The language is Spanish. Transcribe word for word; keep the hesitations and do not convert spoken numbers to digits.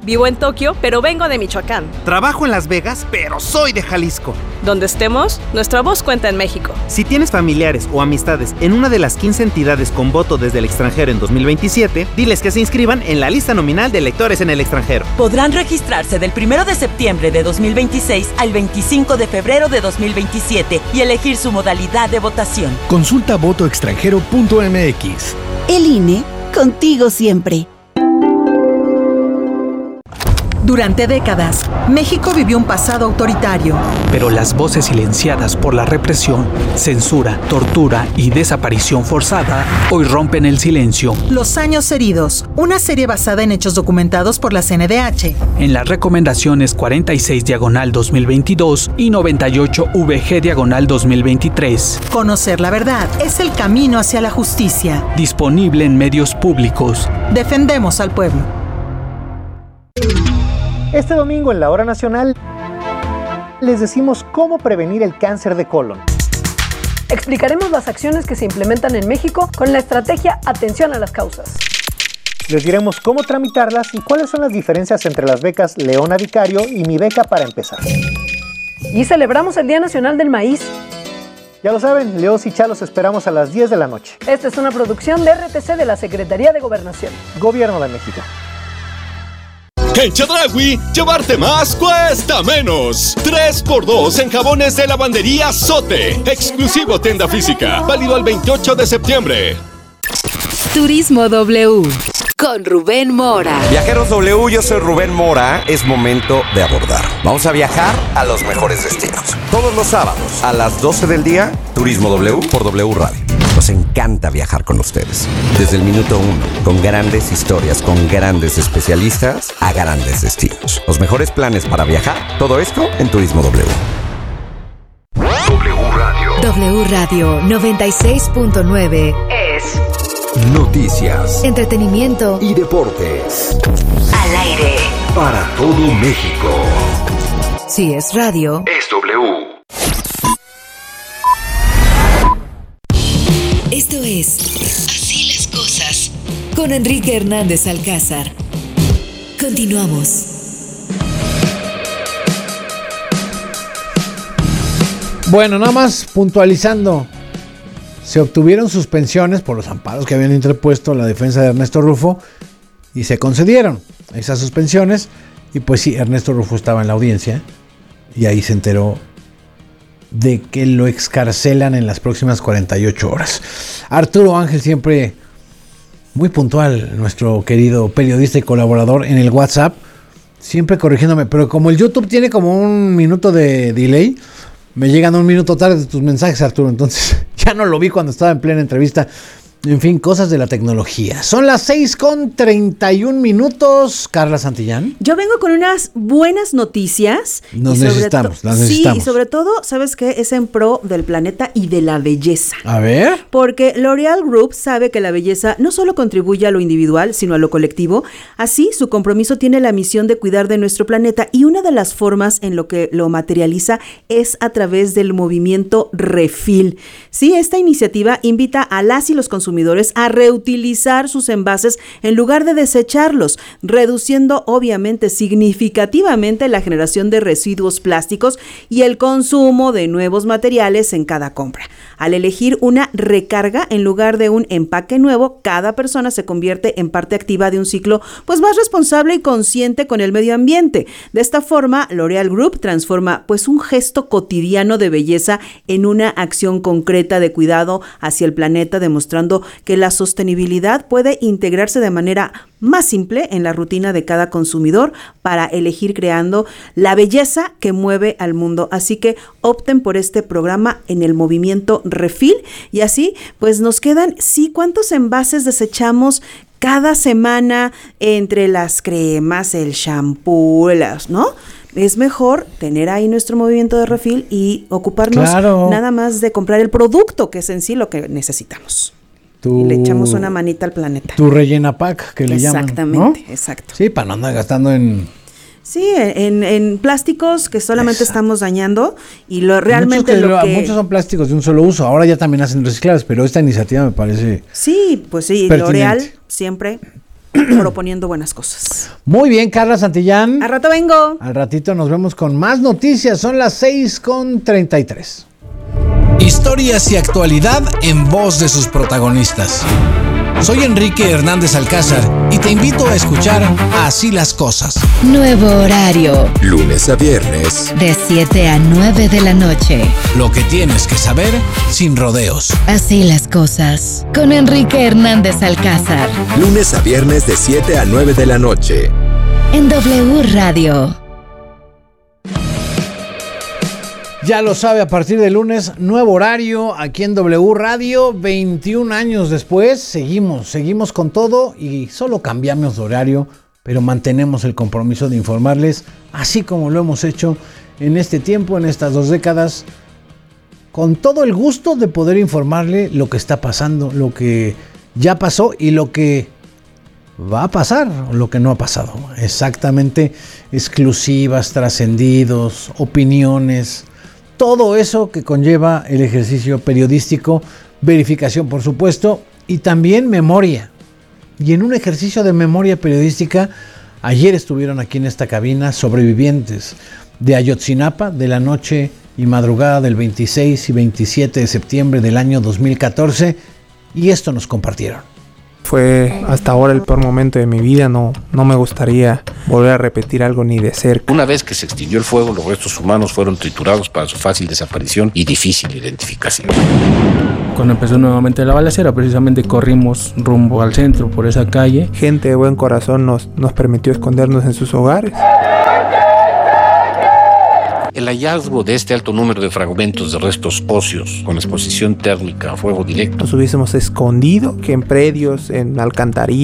Vivo en Tokio, pero vengo de Michoacán. Trabajo en Las Vegas, pero soy de Jalisco. Donde estemos, nuestra voz cuenta en México. Si tienes familiares o amistades en una de las quince entidades con voto desde el extranjero en dos mil veintisiete, diles que se inscriban en la lista nominal de electores en el extranjero. Podrán registrarse del primero de septiembre de dos mil veintiséis al veinticinco de febrero de dos mil veintisiete y elegir su modalidad de votación. Consulta voto extranjero punto m x. El I N E, contigo siempre. Durante décadas, México vivió un pasado autoritario. Pero las voces silenciadas por la represión, censura, tortura y desaparición forzada hoy rompen el silencio. Los años heridos, una serie basada en hechos documentados por la C N D H. En las recomendaciones cuarenta y seis diagonal dos mil veintidós y noventa y ocho V G diagonal dos mil veintitrés. Conocer la verdad es el camino hacia la justicia. Disponible en medios públicos. Defendemos al pueblo. Este domingo en la Hora Nacional les decimos cómo prevenir el cáncer de colon. Explicaremos las acciones que se implementan en México con la estrategia Atención a las Causas. Les diremos cómo tramitarlas y cuáles son las diferencias entre las becas Leona Vicario y Mi Beca para Empezar. Y celebramos el Día Nacional del Maíz. Ya lo saben, Leos y Chalos esperamos a las diez de la noche. Esta es una producción de R T C de la Secretaría de Gobernación. Gobierno de México. En Chedraui, llevarte más cuesta menos. tres por dos en jabones de lavandería Sote. Exclusivo tienda física. Válido al veintiocho de septiembre. Turismo W. Con Rubén Mora. Viajeros W, yo soy Rubén Mora. Es momento de abordar. Vamos a viajar a los mejores destinos. Todos los sábados a las doce del día, Turismo W por W Radio. Nos encanta viajar con ustedes. Desde el minuto uno, con grandes historias, con grandes especialistas a grandes destinos. Los mejores planes para viajar, todo esto en Turismo W. W Radio. W Radio noventa y seis punto nueve es noticias, entretenimiento y deportes. Al aire. Para todo México. Si es radio, es W. Esto es Así las Cosas con Enrique Hernández Alcázar. Continuamos. Bueno, nada más puntualizando. Se obtuvieron suspensiones por los amparos que habían interpuesto la defensa de Ernesto Rufo y se concedieron esas suspensiones. Y pues sí, Ernesto Rufo estaba en la audiencia y ahí se enteró de que lo excarcelan en las próximas cuarenta y ocho horas. Arturo Ángel, siempre muy puntual, nuestro querido periodista y colaborador en el WhatsApp, siempre corrigiéndome, pero como el YouTube tiene como un minuto de delay, me llegan un minuto tarde tus mensajes, Arturo, entonces ya no lo vi cuando estaba en plena entrevista. En fin, cosas de la tecnología. Son las seis con treinta y un minutos. Carla Santillán. Yo vengo con unas buenas noticias. Nos necesitamos, las necesitamos. Sí, y sobre todo, ¿sabes qué? Es en pro del planeta y de la belleza. A ver. Porque L'Oréal Group sabe que la belleza no solo contribuye a lo individual, sino a lo colectivo. Así, su compromiso tiene la misión de cuidar de nuestro planeta y una de las formas en lo que lo materializa es a través del movimiento Refill. Sí, esta iniciativa invita a las y los consumidores a reutilizar sus envases en lugar de desecharlos, reduciendo obviamente significativamente la generación de residuos plásticos y el consumo de nuevos materiales en cada compra. Al elegir una recarga en lugar de un empaque nuevo, cada persona se convierte en parte activa de un ciclo pues más responsable y consciente con el medio ambiente. De esta forma, L'Oréal Group transforma pues un gesto cotidiano de belleza en una acción concreta de cuidado hacia el planeta, demostrando que la sostenibilidad puede integrarse de manera más simple en la rutina de cada consumidor para elegir creando la belleza que mueve al mundo. Así que opten por este programa en el movimiento Refill y así pues nos quedan, sí, ¿cuántos envases desechamos cada semana entre las cremas, el shampoo, las, ¿no? Es mejor tener ahí nuestro movimiento de Refill y ocuparnos claro. nada más de comprar el producto, que es en sí lo que necesitamos. Tu, y le echamos una manita al planeta. Tu rellena pack, que le llaman. Exactamente, ¿no? exacto. Sí, para no andar gastando en... Sí, en, en plásticos que solamente exacto. estamos dañando y lo realmente muchos que, lo que... Muchos son plásticos de un solo uso, ahora ya también hacen reciclables, pero esta iniciativa me parece Sí, pues sí, L'Oréal siempre proponiendo buenas cosas. Muy bien, Carla Santillán. Al rato vengo. Al ratito nos vemos con más noticias. Son las seis con treinta y tres. Historias y actualidad en voz de sus protagonistas. Soy Enrique Hernández Alcázar y te invito a escuchar Así las Cosas. Nuevo horario. Lunes a viernes. De siete a nueve de la noche. Lo que tienes que saber sin rodeos. Así las Cosas. Con Enrique Hernández Alcázar. Lunes a viernes de siete a nueve de la noche. En W Radio. Ya lo sabe, a partir de lunes, nuevo horario aquí en W Radio. veintiún años después, seguimos, seguimos con todo y solo cambiamos de horario, pero mantenemos el compromiso de informarles, así como lo hemos hecho en este tiempo, en estas dos décadas, con todo el gusto de poder informarle lo que está pasando, lo que ya pasó y lo que va a pasar, o lo que no ha pasado. Exactamente, exclusivas, trascendidos, opiniones, todo eso que conlleva el ejercicio periodístico, verificación por supuesto, y también memoria. Y en un ejercicio de memoria periodística, ayer estuvieron aquí en esta cabina sobrevivientes de Ayotzinapa, de la noche y madrugada del veintiséis y veintisiete de septiembre del año dos mil catorce, y esto nos compartieron. Fue hasta ahora el peor momento de mi vida, no, no me gustaría volver a repetir algo ni de cerca. Una vez que se extinguió el fuego, los restos humanos fueron triturados para su fácil desaparición y difícil identificación. Cuando empezó nuevamente la balacera, precisamente corrimos rumbo al centro por esa calle. Gente de buen corazón nos, nos permitió escondernos en sus hogares. El hallazgo de este alto número de fragmentos de restos óseos con exposición térmica a fuego directo. Nos hubiésemos escondido que en predios, en alcantarillas.